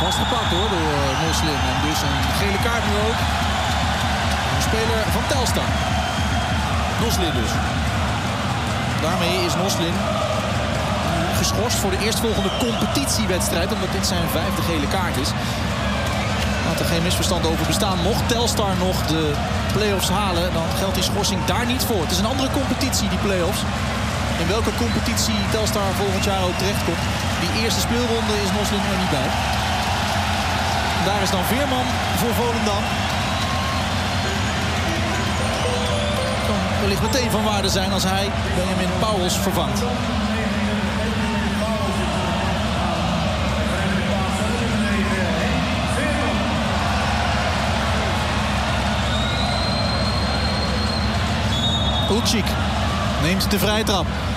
Vastgepakt hoor door Noslin. En dus een gele kaart nu ook. Een speler van Telstar. Noslin dus. Daarmee is Noslin geschorst voor de eerstvolgende competitiewedstrijd. Omdat dit zijn 5e gele kaart is. Laat er geen misverstand over bestaan. Mocht Telstar nog de play-offs halen, dan geldt die schorsing daar niet voor. Het is een andere competitie, die play-offs. In welke competitie Telstar volgend jaar ook terechtkomt. Die eerste speelronde is Noslin er niet bij. Daar is dan Veerman voor Volendam. Kan wellicht meteen van waarde zijn als hij Benjamin Pauwels vervangt. Ulcik neemt de vrije trap.